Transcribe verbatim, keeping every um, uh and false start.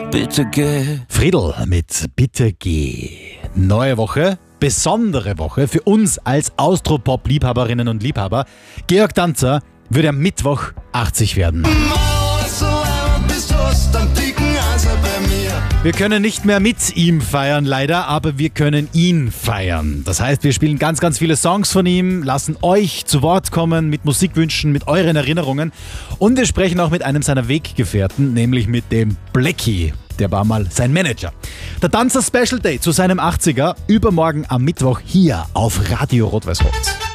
bitte geh. Friedl mit Bitte geh. Neue Woche, besondere Woche für uns als Austropop-Liebhaberinnen und Liebhaber. Georg Danzer würde am Mittwoch achtzig werden. Wir können nicht mehr mit ihm feiern, leider, aber wir können ihn feiern. Das heißt, wir spielen ganz, ganz viele Songs von ihm, lassen euch zu Wort kommen mit Musikwünschen, mit euren Erinnerungen und wir sprechen auch mit einem seiner Weggefährten, nämlich mit dem Blackie. Der war mal sein Manager. Der Danzer Special Day zu seinem achtziger, übermorgen am Mittwoch hier auf Radio Rot-Weiß-Rot.